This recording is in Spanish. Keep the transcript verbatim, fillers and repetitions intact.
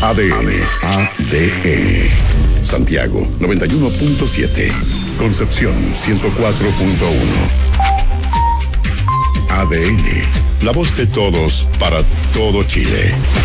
A D N, A D N. Santiago, noventa y uno punto siete. Concepción, ciento cuatro punto uno. A D N, la voz de todos para todo Chile.